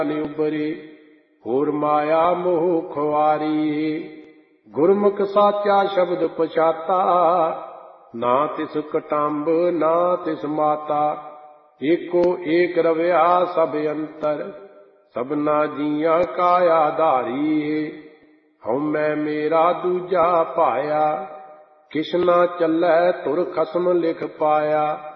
ਉਬਰੇ ਹੋਰ ਮਾਇਆ ਮੋਹ ਖੁਆਰੀ। ਗੁਰਮੁਖ ਸਾਚਾ ਸ਼ਬਦ ਪਛਾਤਾ ਨਾ ਤਿਸ ਕਟੰਬ ਨਾ ਤਿਸ ਮਾਤਾ। ਏਕੋ ਏਕ ਰਵਿਆ ਸਭ ਅੰਤਰ ਸਭਨਾ ਜੀਆਂ ਕਾ ਆਧਾਰੀ। ਹਉਮੈ ਮੇਰਾ ਦੂਜਾ ਪਾਇਆ ਕਿਛ ਨਾ ਚੱਲੈ ਧੁਰ ਖਸਮ ਲਿਖ ਪਾਇਆ।